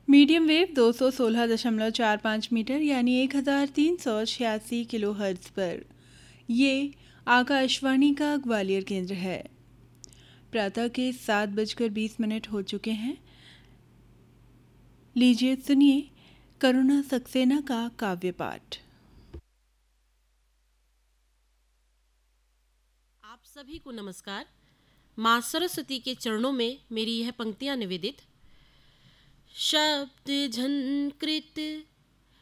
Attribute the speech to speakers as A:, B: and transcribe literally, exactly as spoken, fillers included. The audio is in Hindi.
A: मीडियम वेव दो सौ सोलह दशमलव चार पाँच मीटर यानी एक हज़ार तीन सौ छियासी किलो हर्ट्ज पर। ये आकाशवाणी का ग्वालियर केंद्र है। प्रातः के सात बजकर बीस मिनट हो चुके हैं। लीजिए सुनिए करुणा सक्सेना का काव्य पाठ।
B: आप सभी को नमस्कार। माँ सरस्वती के चरणों में मेरी यह पंक्तियाँ निवेदित। शब्द झंकृत